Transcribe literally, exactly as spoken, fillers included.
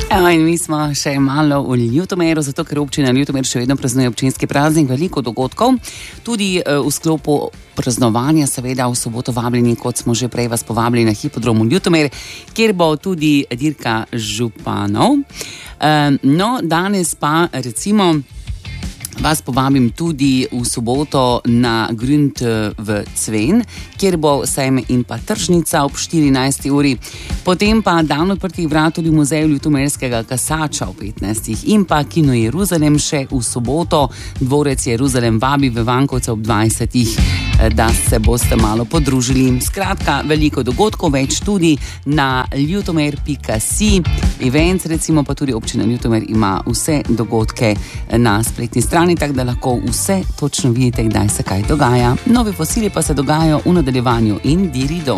Evo, in mi smo še malo v Ljutomeru, zato ker občina Ljutomer še vedno praznuje občinski praznik, veliko dogodkov, tudi v sklopu praznovanja, seveda v soboto vabljeni, kot smo že prej vas povabili na hipodromu Ljutomer, kjer bo tudi dirka županov. No, danes pa recimo vas povabim tudi v soboto na Gründ v Cven, kjer bo sejem in pa tržnica ob štirinajsti uri. Potem pa dan odprtih vrat tudi v muzeju Ljutomerskega kasača ob petnajstih in pa Kino Jeruzalem še v soboto. Dvorec Jeruzalem vabi v Vankovce ob dvajsetih, da se boste malo podružili. Skratka, veliko dogodkov, več tudi na ljutomer pika si. Event, recimo pa tudi občina Ljutomer ima vse dogodke na spletni strani, tako da lahko vse točno vidite, kdaj se kaj dogaja. Novi fosili pa se dogajajo v nadaljevanju in dirido.